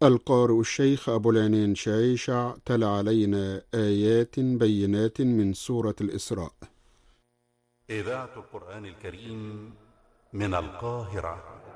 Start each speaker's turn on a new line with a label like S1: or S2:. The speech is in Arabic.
S1: القارئ الشيخ أبو العينين شايشع تلا علينا آيات بينات من سورة الإسراء.
S2: إذاعة القرآن الكريم من القاهرة.